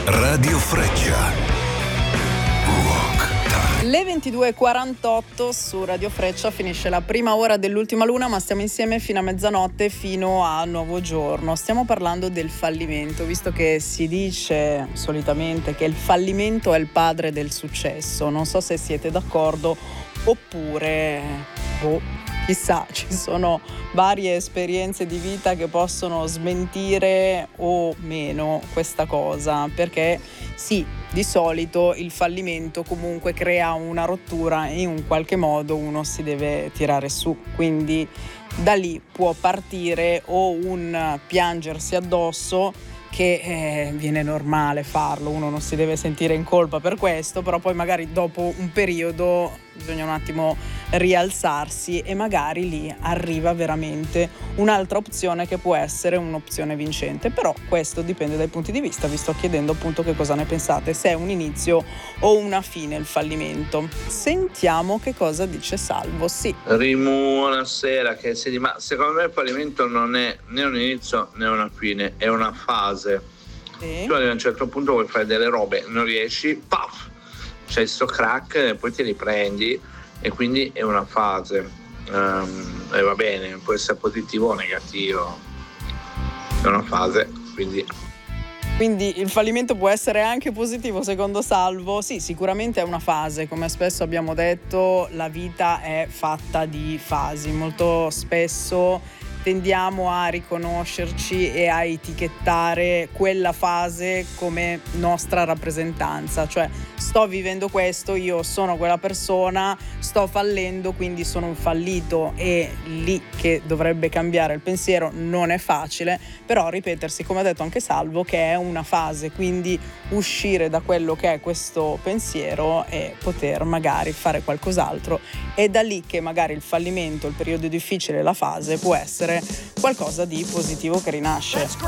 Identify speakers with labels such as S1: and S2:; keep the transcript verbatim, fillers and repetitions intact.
S1: Radio Freccia.
S2: Le ventidue e quarantotto su Radio Freccia finisce la prima ora dell'ultima luna, ma stiamo insieme fino a mezzanotte, fino a nuovo giorno. Stiamo parlando del fallimento, visto che si dice solitamente che il fallimento è il padre del successo. Non so se siete d'accordo oppure boh, chissà, ci sono varie esperienze di vita che possono smentire o meno questa cosa, perché sì, di solito il fallimento comunque crea una rottura e in un qualche modo uno si deve tirare su, quindi da lì può partire o un piangersi addosso, che eh, viene normale farlo, uno non si deve sentire in colpa per questo, però poi magari dopo un periodo bisogna un attimo rialzarsi e magari lì arriva veramente un'altra opzione che può essere un'opzione vincente. Però questo dipende dai punti di vista. Vi sto chiedendo appunto che cosa ne pensate, se è un inizio o una fine il fallimento. Sentiamo che cosa dice Salvo. Sì.
S3: Rimu, buonasera, che si di... ma secondo me il fallimento non è né un inizio né una fine, è una fase. Sì. Tu a un certo punto vuoi fare delle robe, non riesci, paf, c'è sto crack e poi ti riprendi, e quindi è una fase. Um, e va bene, può essere positivo o negativo, è una fase, quindi
S2: Quindi il fallimento può essere anche positivo secondo Salvo? Sì, sicuramente è una fase, come spesso abbiamo detto la vita è fatta di fasi, molto spesso tendiamo a riconoscerci e a etichettare quella fase come nostra rappresentanza, cioè sto vivendo questo, io sono quella persona, sto fallendo, quindi sono un fallito. E lì che dovrebbe cambiare il pensiero. Non è facile, però ripetersi, come ha detto anche Salvo, che è una fase, quindi uscire da quello che è questo pensiero e poter magari fare qualcos'altro. È da lì che magari il fallimento, il periodo difficile, la fase può essere qualcosa di positivo che rinasce.